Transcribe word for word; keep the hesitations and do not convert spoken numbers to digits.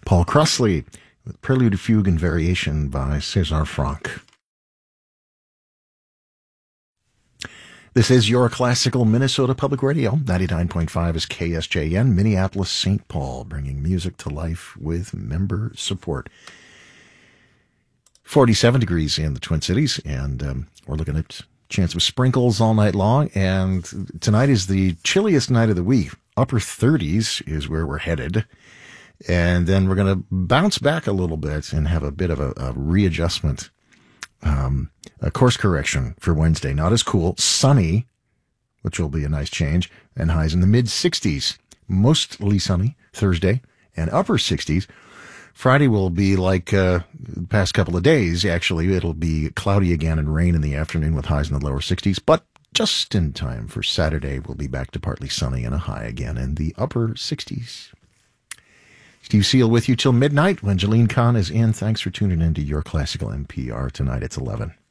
Paul Crossley with Prelude, Fugue, and Variation by César Franck. This is your classical Minnesota Public Radio. ninety-nine point five is K S J N, Minneapolis, Saint Paul, bringing music to life with member support. forty-seven degrees in the Twin Cities, and um, we're looking at chance of sprinkles all night long. And tonight is the chilliest night of the week. Upper thirties is where we're headed. And then we're going to bounce back a little bit and have a bit of a, a readjustment, um, a course correction for Wednesday. Not as cool. Sunny, which will be a nice change, and highs in the mid sixties. Mostly sunny Thursday, and upper sixties. Friday will be like uh, the past couple of days. Actually, it'll be cloudy again and rain in the afternoon with highs in the lower sixties. But just in time for Saturday, we'll be back to partly sunny and a high again in the upper sixties. Steve Seal with you till midnight when Jolene Kahn is in. Thanks for tuning in to Your Classical N P R tonight. It's eleven.